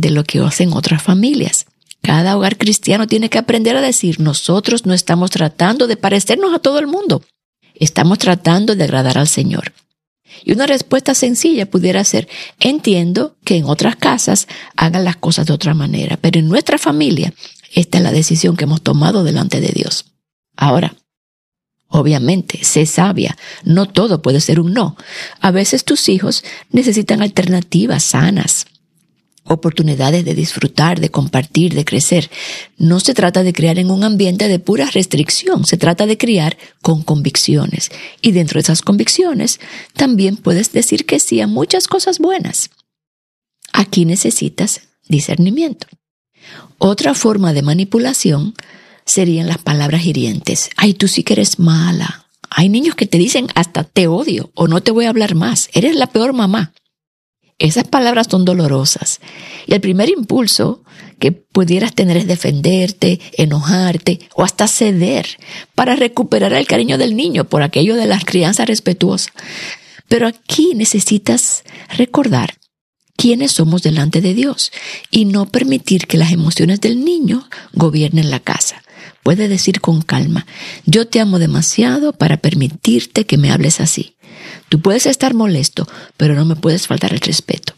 de lo que hacen otras familias. Cada hogar cristiano tiene que aprender a decir, nosotros no estamos tratando de parecernos a todo el mundo. Estamos tratando de agradar al Señor. Y una respuesta sencilla pudiera ser, entiendo que en otras casas hagan las cosas de otra manera, pero en nuestra familia esta es la decisión que hemos tomado delante de Dios. Ahora, obviamente, sé sabia, no todo puede ser un no. A veces tus hijos necesitan alternativas sanas, oportunidades de disfrutar, de compartir, de crecer. No se trata de criar en un ambiente de pura restricción, se trata de criar con convicciones. Y dentro de esas convicciones también puedes decir que sí a muchas cosas buenas. Aquí necesitas discernimiento. Otra forma de manipulación serían las palabras hirientes. Ay, tú sí que eres mala. Hay niños que te dicen hasta te odio o no te voy a hablar más. Eres la peor mamá. Esas palabras son dolorosas. Y el primer impulso que pudieras tener es defenderte, enojarte o hasta ceder para recuperar el cariño del niño por aquello de la crianza respetuosa. Pero aquí necesitas recordar quiénes somos delante de Dios y no permitir que las emociones del niño gobiernen la casa. Puedes decir con calma, yo te amo demasiado para permitirte que me hables así. Tú puedes estar molesto, pero no me puedes faltar el respeto.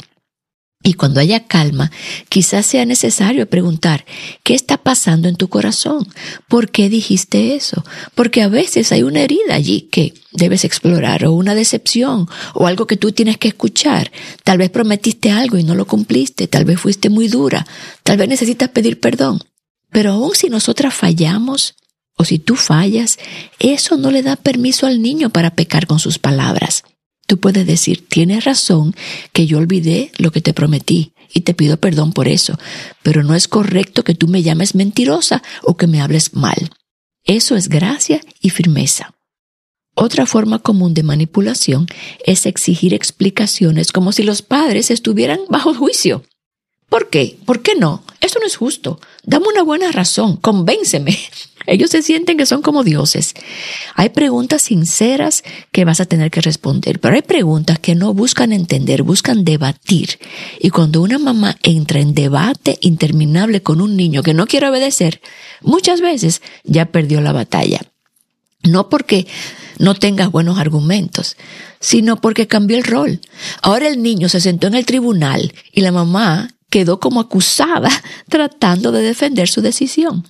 Y cuando haya calma, quizás sea necesario preguntar, ¿qué está pasando en tu corazón? ¿Por qué dijiste eso? Porque a veces hay una herida allí que debes explorar, o una decepción, o algo que tú tienes que escuchar. Tal vez prometiste algo y no lo cumpliste, tal vez fuiste muy dura, tal vez necesitas pedir perdón. Pero aun si nosotras fallamos, o si tú fallas, eso no le da permiso al niño para pecar con sus palabras. Tú puedes decir, tienes razón que yo olvidé lo que te prometí y te pido perdón por eso, pero no es correcto que tú me llames mentirosa o que me hables mal. Eso es gracia y firmeza. Otra forma común de manipulación es exigir explicaciones como si los padres estuvieran bajo juicio. ¿Por qué? ¿Por qué no? Eso no es justo. Dame una buena razón. Convénceme. Ellos se sienten que son como dioses. Hay preguntas sinceras que vas a tener que responder, pero hay preguntas que no buscan entender, buscan debatir. Y cuando una mamá entra en debate interminable con un niño que no quiere obedecer, muchas veces ya perdió la batalla. No porque no tengas buenos argumentos, sino porque cambió el rol. Ahora el niño se sentó en el tribunal y la mamá quedó como acusada tratando de defender su decisión.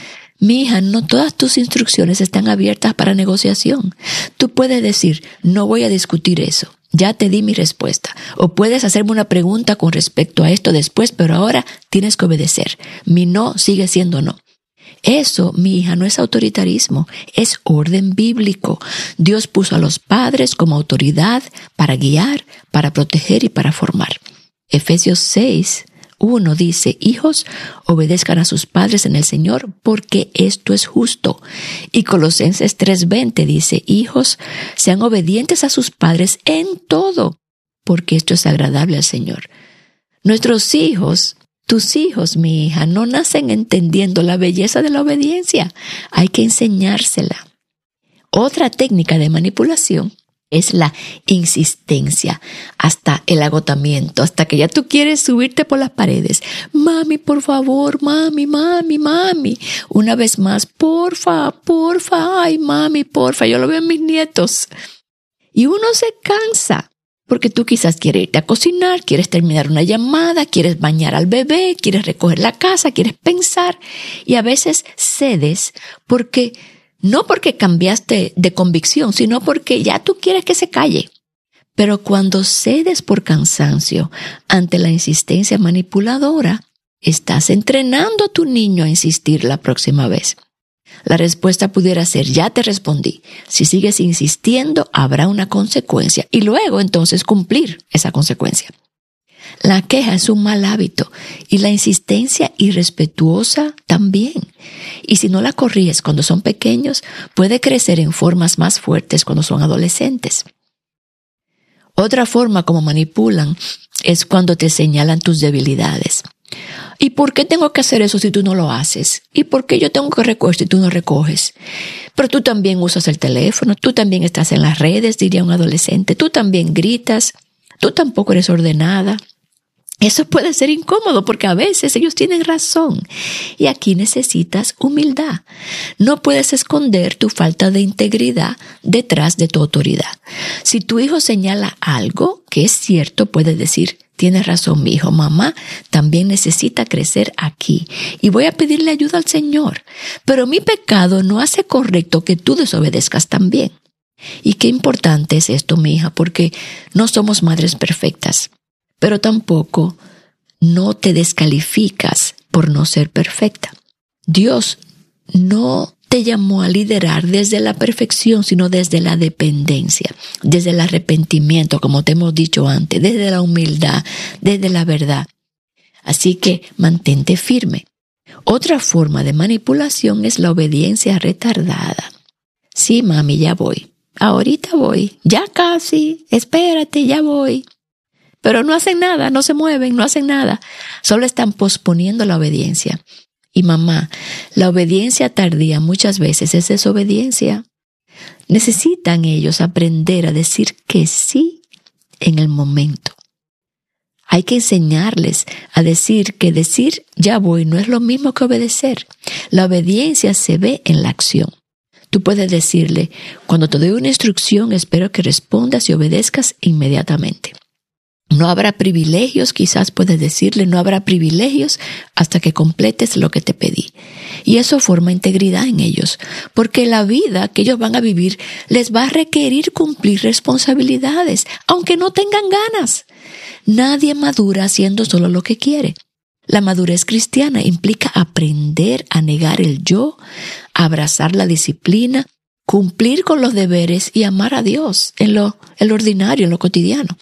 Mi hija, no todas tus instrucciones están abiertas para negociación. Tú puedes decir, no voy a discutir eso, ya te di mi respuesta. O puedes hacerme una pregunta con respecto a esto después, pero ahora tienes que obedecer. Mi no sigue siendo no. Eso, mi hija, no es autoritarismo, es orden bíblico. Dios puso a los padres como autoridad para guiar, para proteger y para formar. Efesios 6:1 dice, hijos, obedezcan a sus padres en el Señor porque esto es justo. Y Colosenses 3:20 dice, hijos, sean obedientes a sus padres en todo porque esto es agradable al Señor. Nuestros hijos, tus hijos, mi hija, no nacen entendiendo la belleza de la obediencia. Hay que enseñársela. Otra técnica de manipulación es la insistencia hasta el agotamiento, hasta que ya tú quieres subirte por las paredes. Mami, por favor, mami, mami, mami. Una vez más, porfa, ay, mami, porfa. Yo lo veo en mis nietos. Y uno se cansa, porque tú quizás quieres irte a cocinar, quieres terminar una llamada, quieres bañar al bebé, quieres recoger la casa, quieres pensar. Y a veces cedes no porque cambiaste de convicción, sino porque ya tú quieres que se calle. Pero cuando cedes por cansancio ante la insistencia manipuladora, estás entrenando a tu niño a insistir la próxima vez. La respuesta pudiera ser, ya te respondí. Si sigues insistiendo, habrá una consecuencia y luego entonces cumplir esa consecuencia. La queja es un mal hábito y la insistencia irrespetuosa también. Y si no la corriges cuando son pequeños, puede crecer en formas más fuertes cuando son adolescentes. Otra forma como manipulan es cuando te señalan tus debilidades. ¿Y por qué tengo que hacer eso si tú no lo haces? ¿Y por qué yo tengo que recoger si tú no recoges? Pero tú también usas el teléfono, tú también estás en las redes, diría un adolescente, tú también gritas, tú tampoco eres ordenada. Eso puede ser incómodo porque a veces ellos tienen razón y aquí necesitas humildad. No puedes esconder tu falta de integridad detrás de tu autoridad. Si tu hijo señala algo que es cierto, puedes decir: tienes razón, mi hijo, mamá también necesita crecer aquí y voy a pedirle ayuda al Señor. Pero mi pecado no hace correcto que tú desobedezcas también. Y qué importante es esto, mi hija, porque no somos madres perfectas. Pero tampoco no te descalificas por no ser perfecta. Dios no te llamó a liderar desde la perfección, sino desde la dependencia, desde el arrepentimiento, como te hemos dicho antes, desde la humildad, desde la verdad. Así que mantente firme. Otra forma de manipulación es la obediencia retardada. Sí, mami, ya voy. Ahorita voy. Ya casi. Espérate, ya voy. Pero no hacen nada, no se mueven, no hacen nada. Solo están posponiendo la obediencia. Y mamá, la obediencia tardía muchas veces es desobediencia. Necesitan ellos aprender a decir que sí en el momento. Hay que enseñarles a decir que decir ya voy no es lo mismo que obedecer. La obediencia se ve en la acción. Tú puedes decirle: cuando te doy una instrucción, espero que respondas y obedezcas inmediatamente. No habrá privilegios, quizás puedes decirle, no habrá privilegios hasta que completes lo que te pedí. Y eso forma integridad en ellos, porque la vida que ellos van a vivir les va a requerir cumplir responsabilidades, aunque no tengan ganas. Nadie madura haciendo solo lo que quiere. La madurez cristiana implica aprender a negar el yo, abrazar la disciplina, cumplir con los deberes y amar a Dios en lo ordinario, en lo cotidiano.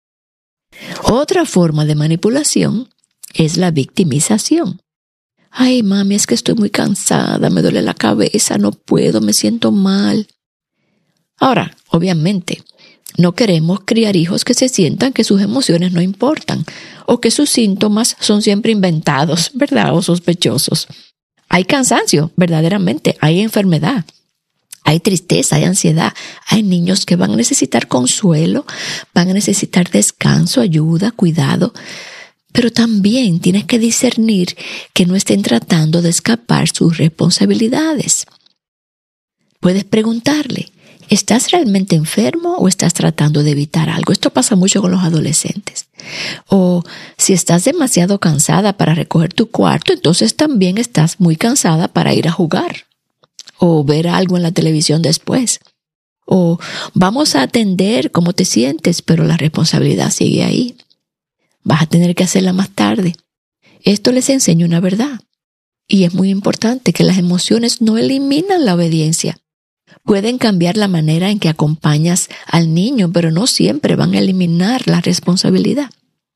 Otra forma de manipulación es la victimización. Ay, mami, es que estoy muy cansada, me duele la cabeza, no puedo, me siento mal. Ahora, obviamente, no queremos criar hijos que se sientan que sus emociones no importan o que sus síntomas son siempre inventados, ¿verdad? O sospechosos. Hay cansancio, verdaderamente, hay enfermedad. Hay tristeza, hay ansiedad, hay niños que van a necesitar consuelo, van a necesitar descanso, ayuda, cuidado, pero también tienes que discernir que no estén tratando de escapar sus responsabilidades. Puedes preguntarle: ¿estás realmente enfermo o estás tratando de evitar algo? Esto pasa mucho con los adolescentes. O si estás demasiado cansada para recoger tu cuarto, entonces también estás muy cansada para ir a jugar o ver algo en la televisión después. O vamos a atender cómo te sientes, pero la responsabilidad sigue ahí. Vas a tener que hacerla más tarde. Esto les enseña una verdad. Y es muy importante que las emociones no eliminan la obediencia. Pueden cambiar la manera en que acompañas al niño, pero no siempre van a eliminar la responsabilidad.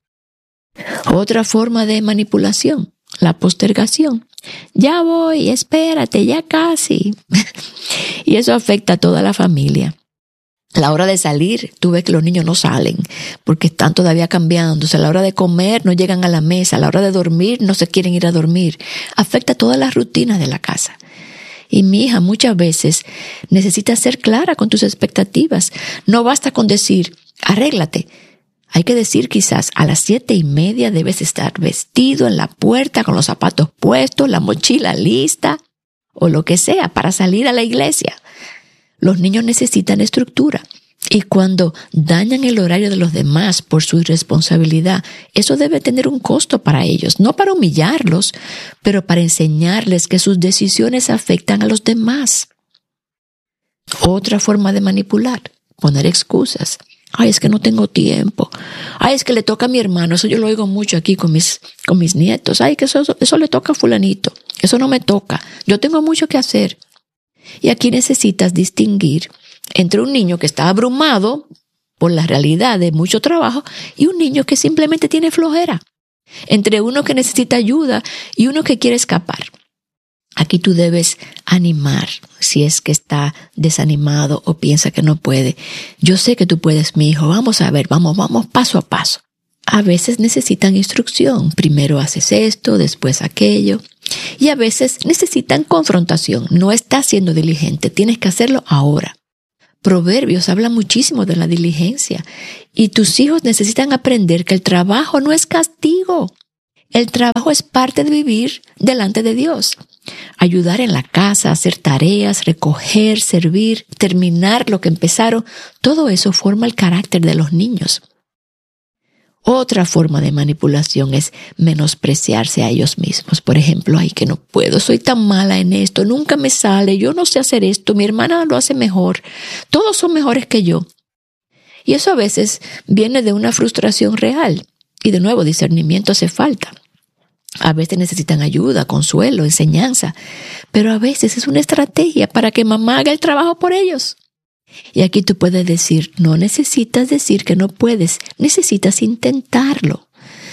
Otra forma de manipulación, la postergación. Ya voy, espérate, ya casi. Y eso afecta a toda la familia. A la hora de salir, tú ves que los niños no salen porque están todavía cambiándose. A la hora de comer no llegan a la mesa. A la hora de dormir no se quieren ir a dormir. Afecta todas las rutinas de la casa. Y mi hija muchas veces necesita ser clara con tus expectativas. No basta con decir: arréglate. Hay que decir quizás: a las 7:30 debes estar vestido en la puerta con los zapatos puestos, la mochila lista o lo que sea para salir a la iglesia. Los niños necesitan estructura y cuando dañan el horario de los demás por su irresponsabilidad, eso debe tener un costo para ellos, no para humillarlos, pero para enseñarles que sus decisiones afectan a los demás. Otra forma de manipular, poner excusas. Ay, es que no tengo tiempo. Ay, es que le toca a mi hermano. Eso yo lo oigo mucho aquí con mis nietos. Ay, que eso le toca a fulanito. Eso no me toca. Yo tengo mucho que hacer. Y aquí necesitas distinguir entre un niño que está abrumado por la realidad de mucho trabajo y un niño que simplemente tiene flojera. Entre uno que necesita ayuda y uno que quiere escapar. Aquí tú debes animar si es que está desanimado o piensa que no puede. Yo sé que tú puedes, mi hijo. Vamos a ver, vamos paso a paso. A veces necesitan instrucción. Primero haces esto, después aquello. Y a veces necesitan confrontación. No estás siendo diligente, tienes que hacerlo ahora. Proverbios habla muchísimo de la diligencia y tus hijos necesitan aprender que el trabajo no es castigo. El trabajo es parte de vivir delante de Dios. Ayudar en la casa, hacer tareas, recoger, servir, terminar lo que empezaron, todo eso forma el carácter de los niños. Otra forma de manipulación es menospreciarse a ellos mismos. Por ejemplo, ay, que no puedo, soy tan mala en esto, nunca me sale, yo no sé hacer esto, mi hermana lo hace mejor, todos son mejores que yo. Y eso a veces viene de una frustración real. Y de nuevo, discernimiento hace falta. A veces necesitan ayuda, consuelo, enseñanza, pero a veces es una estrategia para que mamá haga el trabajo por ellos. Y aquí tú puedes decir, no necesitas decir que no puedes, necesitas intentarlo.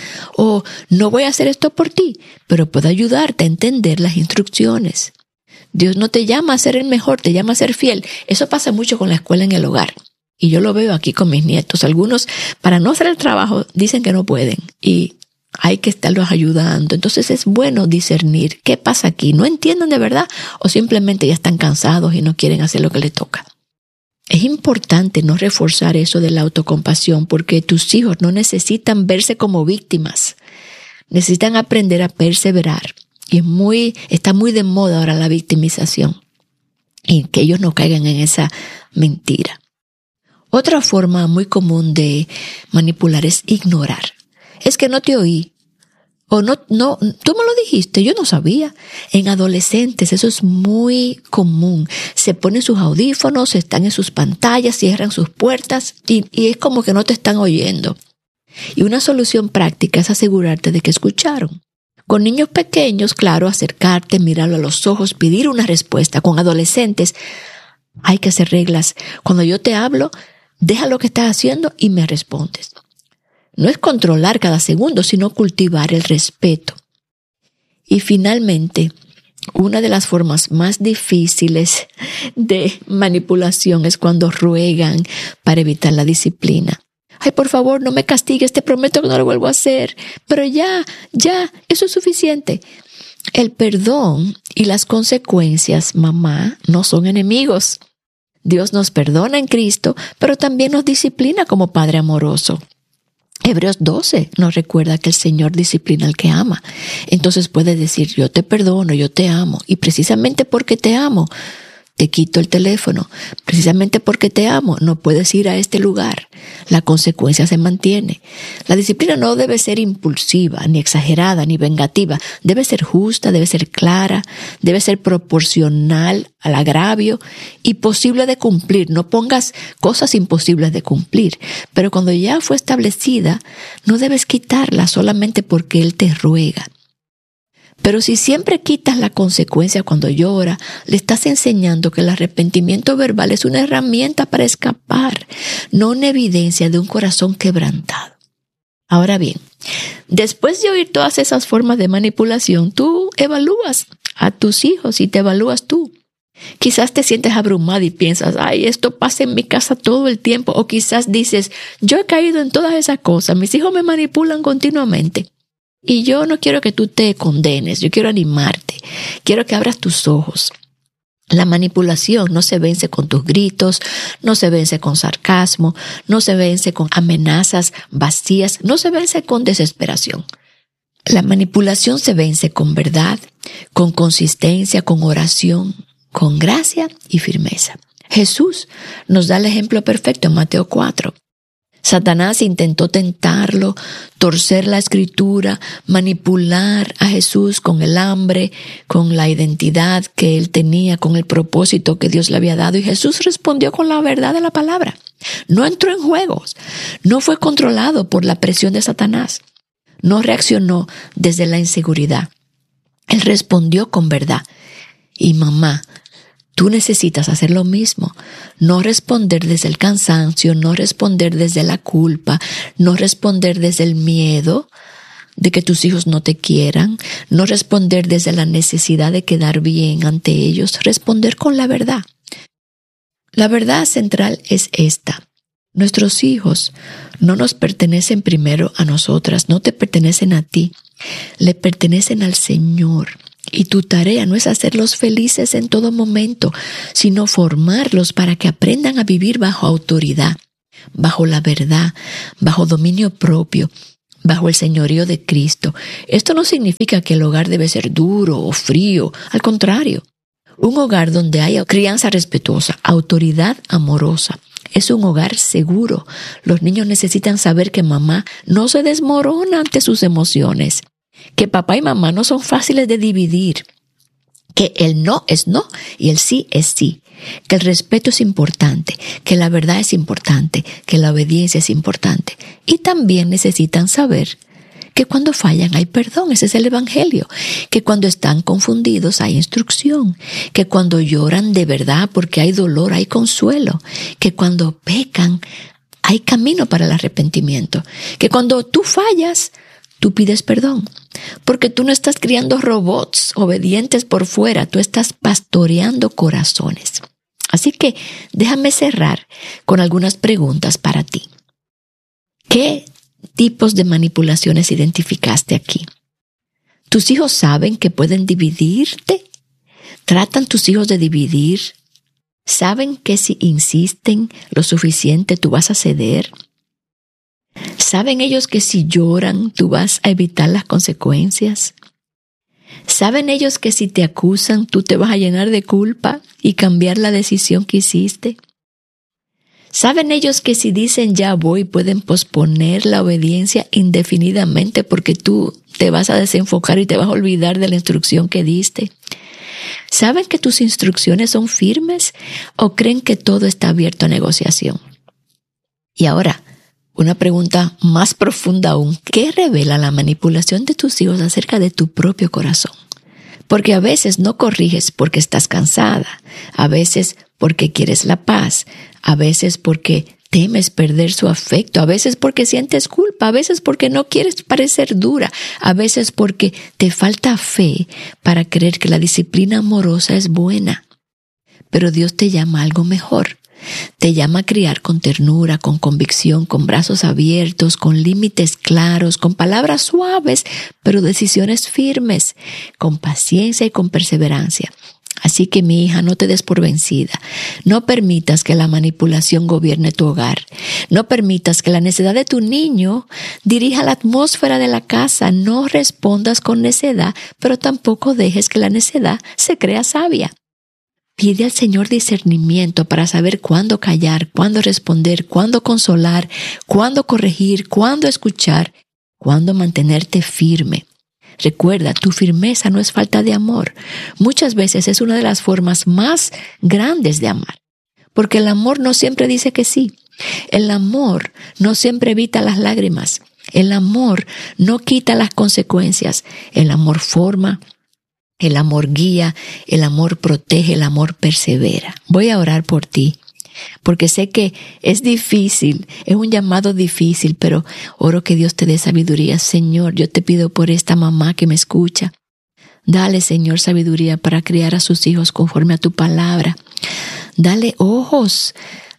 O no voy a hacer esto por ti, pero puedo ayudarte a entender las instrucciones. Dios no te llama a ser el mejor, te llama a ser fiel. Eso pasa mucho con la escuela en el hogar. Y yo lo veo aquí con mis nietos. Algunos, para no hacer el trabajo, dicen que no pueden. Y hay que estarlos ayudando. Entonces es bueno discernir qué pasa aquí. ¿No entienden de verdad? O simplemente ya están cansados y no quieren hacer lo que les toca. Es importante no reforzar eso de la autocompasión porque tus hijos no necesitan verse como víctimas. Necesitan aprender a perseverar. Y está muy de moda ahora la victimización. Y que ellos no caigan en esa mentira. Otra forma muy común de manipular es ignorar. Es que no te oí. O no, tú me lo dijiste, yo no sabía. En adolescentes eso es muy común. Se ponen sus audífonos, están en sus pantallas, cierran sus puertas y es como que no te están oyendo. Y una solución práctica es asegurarte de que escucharon. Con niños pequeños, claro, acercarte, mirarlo a los ojos, pedir una respuesta. Con adolescentes hay que hacer reglas. Cuando yo te hablo, deja lo que estás haciendo y me respondes. No es controlar cada segundo, sino cultivar el respeto. Y finalmente, una de las formas más difíciles de manipulación es cuando ruegan para evitar la disciplina. Ay, por favor, no me castigues, te prometo que no lo vuelvo a hacer. Pero ya, eso es suficiente. El perdón y las consecuencias, mamá, no son enemigos. Dios nos perdona en Cristo, pero también nos disciplina como Padre amoroso. Hebreos 12 nos recuerda que el Señor disciplina al que ama. Entonces puedes decir, yo te perdono, yo te amo. Y precisamente porque te amo, te quito el teléfono. Precisamente porque te amo, no puedes ir a este lugar. La consecuencia se mantiene. La disciplina no debe ser impulsiva, ni exagerada, ni vengativa. Debe ser justa, debe ser clara, debe ser proporcional al agravio y posible de cumplir. No pongas cosas imposibles de cumplir. Pero cuando ya fue establecida, no debes quitarla solamente porque Él te ruega. Pero si siempre quitas la consecuencia cuando llora, le estás enseñando que el arrepentimiento verbal es una herramienta para escapar, no una evidencia de un corazón quebrantado. Ahora bien, después de oír todas esas formas de manipulación, tú evalúas a tus hijos y te evalúas tú. Quizás te sientes abrumada y piensas, ay, esto pasa en mi casa todo el tiempo. O quizás dices, yo he caído en todas esas cosas, mis hijos me manipulan continuamente. Y yo no quiero que tú te condenes, yo quiero animarte, quiero que abras tus ojos. La manipulación no se vence con tus gritos, no se vence con sarcasmo, no se vence con amenazas vacías, no se vence con desesperación. La manipulación se vence con verdad, con consistencia, con oración, con gracia y firmeza. Jesús nos da el ejemplo perfecto en Mateo 4. Satanás intentó tentarlo, torcer la escritura, manipular a Jesús con el hambre, con la identidad que él tenía, con el propósito que Dios le había dado. Y Jesús respondió con la verdad de la palabra. No entró en juegos, no fue controlado por la presión de Satanás, no reaccionó desde la inseguridad. Él respondió con verdad. Y mamá, tú necesitas hacer lo mismo, no responder desde el cansancio, no responder desde la culpa, no responder desde el miedo de que tus hijos no te quieran, no responder desde la necesidad de quedar bien ante ellos, responder con la verdad. La verdad central es esta: nuestros hijos no nos pertenecen primero a nosotras, no te pertenecen a ti, le pertenecen al Señor. Y tu tarea no es hacerlos felices en todo momento, sino formarlos para que aprendan a vivir bajo autoridad, bajo la verdad, bajo dominio propio, bajo el señorío de Cristo. Esto no significa que el hogar debe ser duro o frío, al contrario. Un hogar donde haya crianza respetuosa, autoridad amorosa, es un hogar seguro. Los niños necesitan saber que mamá no se desmorona ante sus emociones, que papá y mamá no son fáciles de dividir, que el no es no y el sí es sí, que el respeto es importante, que la verdad es importante, que la obediencia es importante. Y también necesitan saber que cuando fallan hay perdón, ese es el Evangelio, que cuando están confundidos hay instrucción, que cuando lloran de verdad porque hay dolor hay consuelo, que cuando pecan hay camino para el arrepentimiento, que cuando tú fallas tú pides perdón, porque tú no estás criando robots obedientes por fuera, tú estás pastoreando corazones. Así que déjame cerrar con algunas preguntas para ti. ¿Qué tipos de manipulaciones identificaste aquí? ¿Tus hijos saben que pueden dividirte? ¿Tratan tus hijos de dividir? ¿Saben que si insisten lo suficiente tú vas a ceder? ¿Saben ellos que si lloran tú vas a evitar las consecuencias? ¿Saben ellos que si te acusan tú te vas a llenar de culpa y cambiar la decisión que hiciste? ¿Saben ellos que si dicen ya voy pueden posponer la obediencia indefinidamente porque tú te vas a desenfocar y te vas a olvidar de la instrucción que diste? ¿Saben que tus instrucciones son firmes o creen que todo está abierto a negociación? Y ahora, una pregunta más profunda aún. ¿Qué revela la manipulación de tus hijos acerca de tu propio corazón? Porque a veces no corriges porque estás cansada, a veces porque quieres la paz, a veces porque temes perder su afecto, a veces porque sientes culpa, a veces porque no quieres parecer dura, a veces porque te falta fe para creer que la disciplina amorosa es buena. Pero Dios te llama a algo mejor. Te llama a criar con ternura, con convicción, con brazos abiertos, con límites claros, con palabras suaves, pero decisiones firmes, con paciencia y con perseverancia. Así que mi hija, no te des por vencida. No permitas que la manipulación gobierne tu hogar. No permitas que la necedad de tu niño dirija la atmósfera de la casa. No respondas con necedad, pero tampoco dejes que la necedad se crea sabia. Pide al Señor discernimiento para saber cuándo callar, cuándo responder, cuándo consolar, cuándo corregir, cuándo escuchar, cuándo mantenerte firme. Recuerda, tu firmeza no es falta de amor. Muchas veces es una de las formas más grandes de amar. Porque el amor no siempre dice que sí. El amor no siempre evita las lágrimas. El amor no quita las consecuencias. El amor forma. El amor guía, el amor protege, el amor persevera. Voy a orar por ti, porque sé que es difícil, es un llamado difícil, pero oro que Dios te dé sabiduría. Señor, yo te pido por esta mamá que me escucha. Dale, Señor, sabiduría para criar a sus hijos conforme a tu palabra. Dale ojos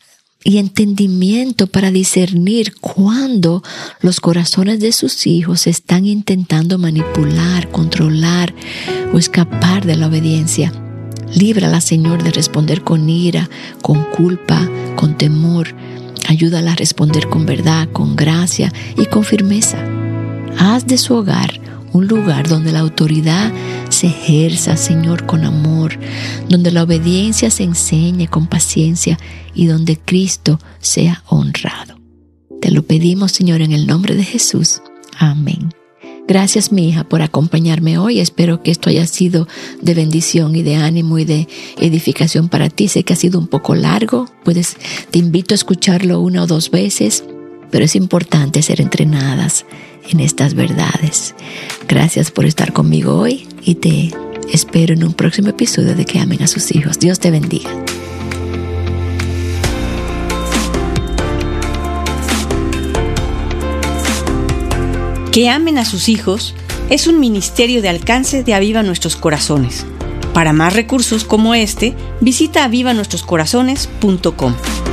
y entendimiento para discernir cuándo los corazones de sus hijos están intentando manipular, controlar o escapar de la obediencia. Líbrala, Señor, de responder con ira, con culpa, con temor. Ayúdala a responder con verdad, con gracia y con firmeza. Haz de su hogar un lugar donde la autoridad se ejerza, Señor, con amor, donde la obediencia se enseñe con paciencia y donde Cristo sea honrado. Te lo pedimos, Señor, en el nombre de Jesús. Amén. Gracias, mi hija, por acompañarme hoy. Espero que esto haya sido de bendición y de ánimo y de edificación para ti. Sé que ha sido un poco largo. Te invito a escucharlo 1 o 2 veces, pero es importante ser entrenadas en estas verdades. Gracias por estar conmigo hoy y te espero en un próximo episodio de Que Amen a Sus Hijos. Dios te bendiga. Que Amen a Sus Hijos es un ministerio de alcance de Aviva Nuestros Corazones. Para más recursos como este, visita avivanuestroscorazones.com.